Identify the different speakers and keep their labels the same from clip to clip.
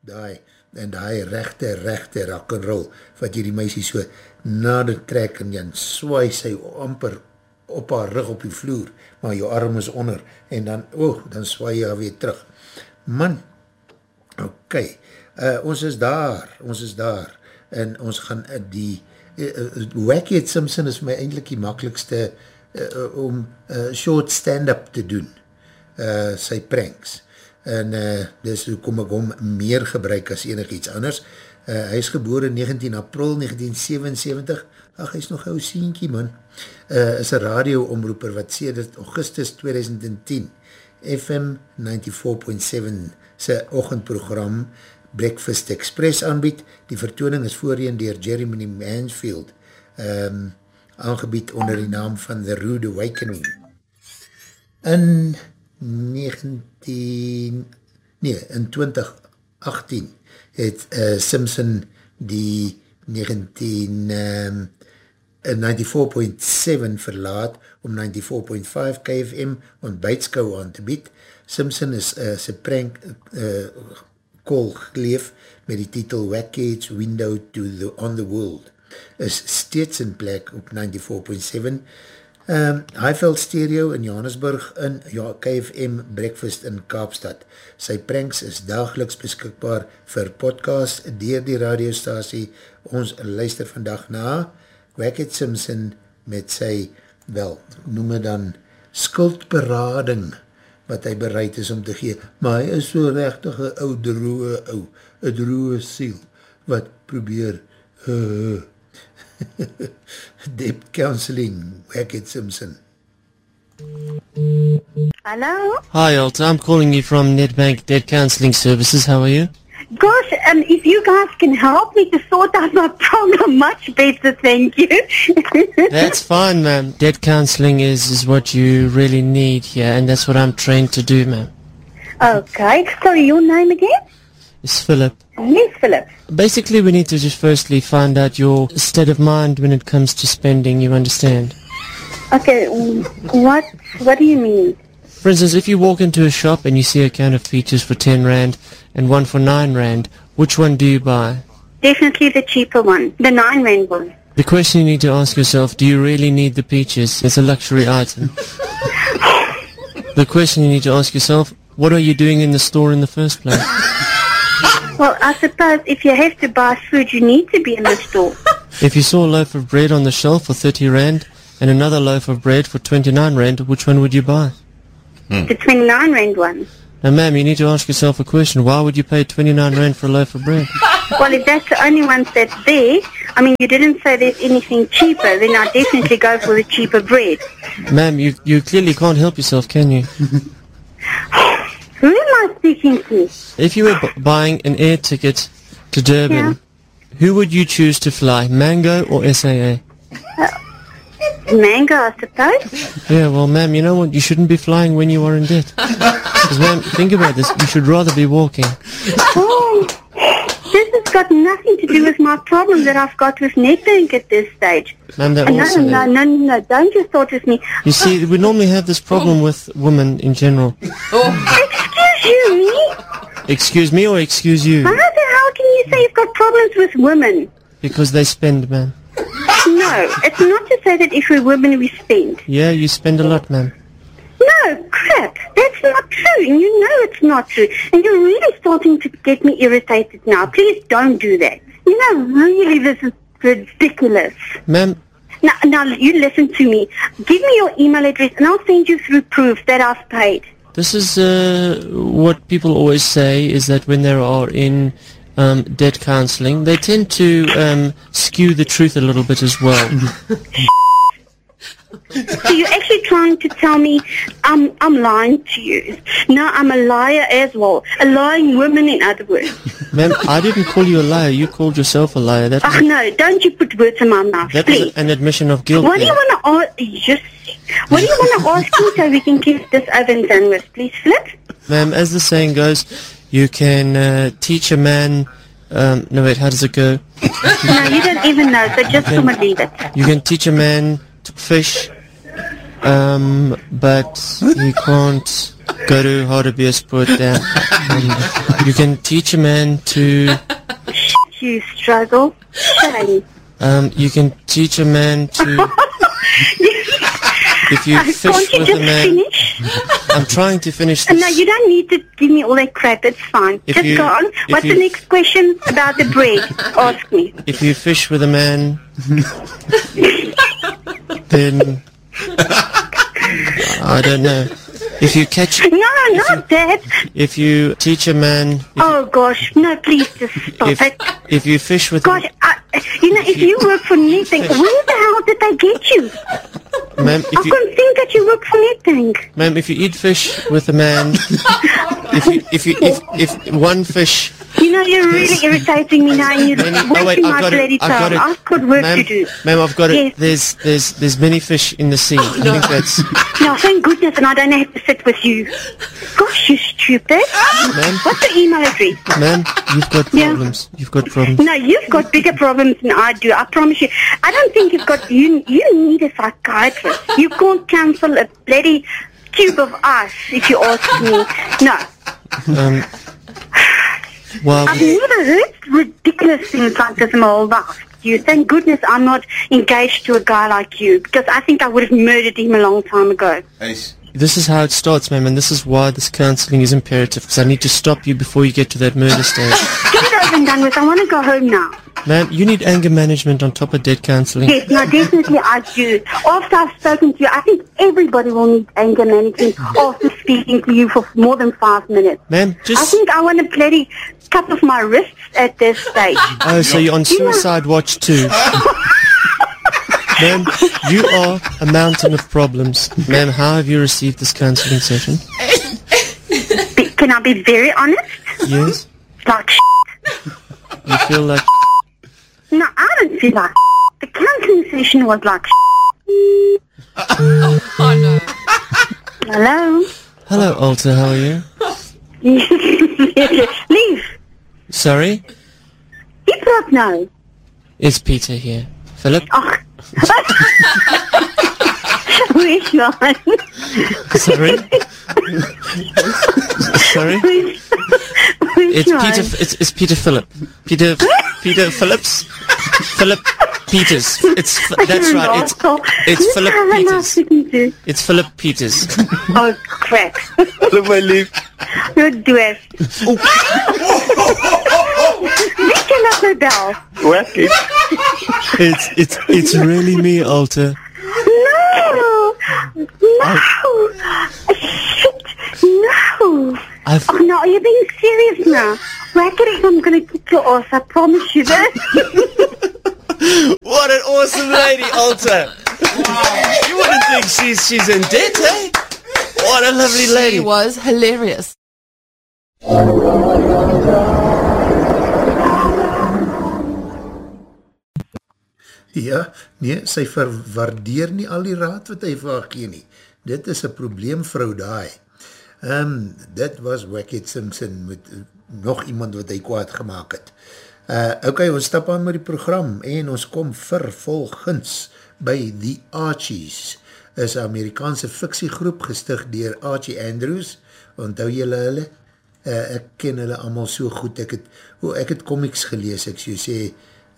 Speaker 1: en die rechte rock'n'roll, wat jy die meisie so nader trek en dan swaai sy amper op haar rug op die vloer, maar jou arm is onder, en dan, dan swaai jy haar weer terug. Man, ok, ons is daar, en ons gaan die, Wackhead Simpson is my eindelijk die makkelijkste om short stand-up te doen, sy pranks, en dus kom ek hom meer gebruik as enig iets anders. Hy is geboren 19 April 1977, hy is nog ou sienkie man, is een radio-omroeper wat sedert Augustus 2010 FM 94.7 sy oggendprogram Breakfast Express aanbied. Die vertoning is voorheen deur Jeremy Mansfield aangebied onder die naam van The Rude Awakening. In 2018 het Simpson die 94.7 verlaat om 94.5 KFM ontbytskou aan te bied. Simpson is sy prank call geleef met die titel Wackhead's Window on the World. Is steeds in plek op 94.7 Highveld Stereo in Johannesburg en KFM Breakfast in Kaapstad. Sy pranks is dageliks beskikbaar vir podcast deur die radiostasie. Ons luister vandag na Wackhead Simpson met sy, noem het dan skuldberading wat hy bereid is om te gee, maar hy is so rechtig een droe siel wat probeer debt counseling, Wackhead Simpson.
Speaker 2: Hello?
Speaker 3: Hi, Alta. I'm calling you from Nedbank Debt Counseling Services. How are you?
Speaker 2: Gosh, if you guys can help me to sort out my problem much better, thank you.
Speaker 3: That's fine, ma'am. Debt counseling is what you really need here, and that's what I'm trained to do, ma'am.
Speaker 2: Okay. Sorry, your name again?
Speaker 3: It's Philip.
Speaker 2: Yes, Philip.
Speaker 3: Basically, we need to just firstly find out your state of mind when it comes to spending, you understand?
Speaker 2: Okay, what do you mean?
Speaker 3: For instance, if you walk into a shop and you see a can of peaches for 10 Rand and one for 9 Rand, which one do you buy?
Speaker 2: Definitely the cheaper one, the 9 Rand one.
Speaker 3: The question you need to ask yourself, do you really need the peaches? It's a luxury item. The question you need to ask yourself, what are you doing in the store in the first place?
Speaker 2: Well, I suppose if you have to buy food, you need to be in the store.
Speaker 3: If you saw a loaf of bread on the shelf for 30 Rand and another loaf of bread for 29 Rand, which one would you buy?
Speaker 2: The 29 Rand one.
Speaker 3: Now, ma'am, you need to ask yourself a question. Why would you pay 29 Rand for a loaf of bread?
Speaker 2: Well, if that's the only one that's there, I mean, you didn't say there's anything cheaper, then I'd definitely go for the cheaper bread.
Speaker 3: Ma'am, you clearly can't help yourself, can you?
Speaker 2: Who am I speaking to?
Speaker 3: If you were buying an air ticket to Durban, who would you choose to fly, Mango or SAA?
Speaker 2: Mango, I suppose.
Speaker 3: Yeah, well, ma'am, you know what? You shouldn't be flying when you are in debt. Because, ma'am, think about this. You should rather be walking.
Speaker 2: Oh, this has got nothing to do with my problem that I've got with Nedbank at this stage.
Speaker 3: Ma'am, that
Speaker 2: No, don't you start with me.
Speaker 3: You see, we normally have this problem with women in general.
Speaker 2: Excuse you, me?
Speaker 3: Excuse me or excuse you?
Speaker 2: How the hell can you say you've got problems with women?
Speaker 3: Because they spend, ma'am.
Speaker 2: No, it's not to say that if we're women we spend.
Speaker 3: Yeah, you spend a lot, ma'am.
Speaker 2: No, crap. That's not true. And you know it's not true. And you're really starting to get me irritated now. Please don't do that. You know, really, this is ridiculous.
Speaker 3: Ma'am.
Speaker 2: Now, you listen to me. Give me your email address and I'll send you through proof that I've paid.
Speaker 3: This is what people always say, is that when they are in debt counseling, they tend to skew the truth a little bit as well.
Speaker 2: So you're actually trying to tell me I'm lying to you. No, I'm a liar as well. A lying woman, in other words.
Speaker 3: Ma'am, I didn't call you a liar. You called yourself a liar. That was
Speaker 2: no, don't you put words in my mouth,
Speaker 3: that
Speaker 2: please.
Speaker 3: was an admission of guilt.
Speaker 2: What do you want to ask? What do you want to ask me so we can keep this over and done with? Please, Flip?
Speaker 3: Ma'am, as the saying goes, you can teach a man... no, wait, how does it go?
Speaker 2: No, you don't even know, so just come and leave it.
Speaker 3: You can teach a man to fish, but you can't go to harderbeersport. You can teach a man to...
Speaker 2: You struggle. Shame.
Speaker 3: You can teach a man to... If you fish
Speaker 2: Can't you
Speaker 3: with
Speaker 2: just
Speaker 3: a man...
Speaker 2: finish?
Speaker 3: I'm trying to finish this.
Speaker 2: No, you don't need to give me all that crap. It's fine.
Speaker 3: If
Speaker 2: Just
Speaker 3: you-
Speaker 2: go on.
Speaker 3: if
Speaker 2: What's
Speaker 3: you-
Speaker 2: the next question about the bread? Ask me.
Speaker 3: If you fish with a man, then... I don't know. If you catch...
Speaker 2: No, not that.
Speaker 3: If you teach a man...
Speaker 2: Oh, gosh. No, please just stop it.
Speaker 3: If you fish with...
Speaker 2: Gosh, if you work for Netbank, where the hell did they get you?
Speaker 3: Ma'am,
Speaker 2: I couldn't think that you work for Netbank.
Speaker 3: Ma'am, if you eat fish with a man, if one fish...
Speaker 2: You know, you're really irritating me now, and you're wasting my bloody time. I've got work to do.
Speaker 3: Ma'am, I've got it.
Speaker 2: Yes.
Speaker 3: There's many fish in the sea. I think that's...
Speaker 2: No, thank goodness, and I don't have to sit with you. Gosh, you stupid.
Speaker 3: Ma'am?
Speaker 2: What's your email address?
Speaker 3: Ma'am, you've got problems. You've got problems.
Speaker 2: No, you've got bigger problems than I do. I promise you. I don't think you've got... You need a psychiatrist. You can't cancel a bloody tube of ice, if you ask me. No.
Speaker 3: Well,
Speaker 2: I've never heard ridiculous things like this in my whole life. You thank goodness I'm not engaged to a guy like you, because I think I would have murdered him a long time ago.
Speaker 3: this is how it starts, ma'am, and this is why this counselling is imperative, because I need to stop you before you get to that murder stage.
Speaker 2: Get it over and done with. I want to go home now.
Speaker 3: Ma'am, you need anger management on top of debt counselling.
Speaker 2: Yes, no, definitely I do. After I've spoken to you, I think everybody will need anger management after speaking to you for more than 5 minutes.
Speaker 3: Ma'am,
Speaker 2: I think I want to bloody cut off my wrists at this stage.
Speaker 3: Oh, so you're on suicide watch too. Ma'am, you are a mountain of problems. Ma'am, how have you received this counselling session?
Speaker 2: Can I be very honest?
Speaker 3: Yes?
Speaker 2: Like
Speaker 3: You feel like...
Speaker 2: No, I don't feel like the counselling session was like
Speaker 4: Oh no.
Speaker 2: Hello?
Speaker 3: Hello, Alta, how are you?
Speaker 2: Leave.
Speaker 3: Sorry?
Speaker 2: Keep up now.
Speaker 3: It's Peter here. Philip?
Speaker 2: Oh. Where's Sean?
Speaker 3: Sorry? Sorry? It's
Speaker 2: Sean?
Speaker 3: Peter. It's Peter Phillip. Peter Phillips. Philip Peters. That's right. It's Philip Peters. It's Philip Peters.
Speaker 2: Oh crap!
Speaker 3: Look, my leaf.
Speaker 2: You're dwarf. Weet je nog een bel?
Speaker 3: It's really me, Alta.
Speaker 2: No! Shit! No! Oh no, are you being serious now? Wackery, I'm gonna kick your ass, I promise you that.
Speaker 3: What an awesome lady, Alta. You wouldn't think she's in debt, eh? What a lovely lady.
Speaker 4: She was hilarious.
Speaker 1: Ja, nee, sy verwaardeer nie al die raad wat hy vir haar gee nie. Dit is een probleemvrou daai. Dit was Wackhead Simpson met nog iemand wat hy kwaad gemaakt het. Ok, ons stap aan met die program en ons kom vervolgens by The Archies. Is een Amerikaanse fiksiegroep gestig deur Archie Andrews. Onthou julle hulle? Ek ken hulle allemaal so goed. Ek het comics gelees, ek so sê,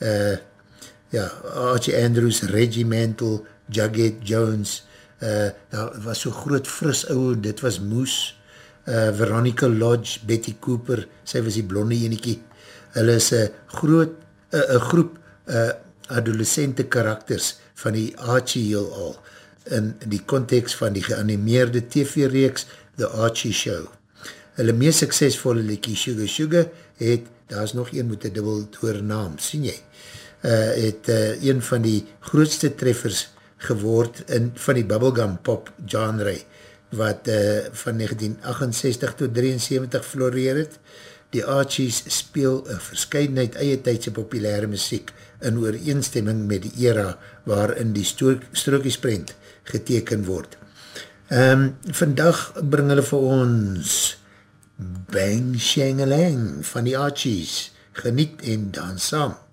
Speaker 1: Archie Andrews, Reggie Mantle, Jughead Jones, daar was so groot fris ouwe, dit was Moose, Veronica Lodge, Betty Cooper, sy was die blonde eniekie. Hulle is een groep adolescente karakters van die Archie heel al, in die context van die geanimeerde TV-reeks The Archie Show. Hulle meest suksesvolle liedjie Sugar Sugar daar is nog een met een dubbel naam, sien jy? Het een van die grootste treffers geword van die bubblegum pop genre, wat van 1968 tot 73 floreer het. Die Archies speel een verskeidenheid eie tydse populaire muziek in ooreenstemming met die era waarin die strokiesprent geteken word. Vandag bring hulle vir ons Bang Shangalang van die Archies. Geniet en dans saam.